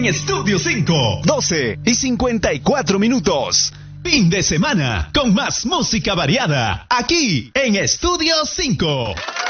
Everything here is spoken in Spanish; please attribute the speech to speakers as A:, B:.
A: Estudio 5. 12:54. Fin de semana con más música variada aquí en Estudio 5.